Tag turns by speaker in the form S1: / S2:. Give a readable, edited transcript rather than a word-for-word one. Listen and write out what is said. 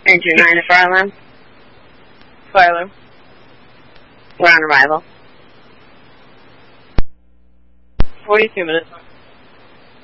S1: Enter 9 fire alarm.
S2: Fire alarm.
S1: We're on arrival.
S2: 42 minutes.